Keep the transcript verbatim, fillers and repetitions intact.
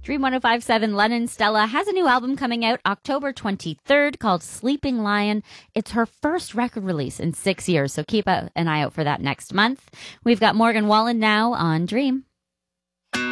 Dream one oh five point seven Lennon Stella has a new album coming out October twenty-third called Sleeping Lion. It's her first record release in six years, so keep a, an eye out for that next month. We've got Morgan Wallen now on Dream.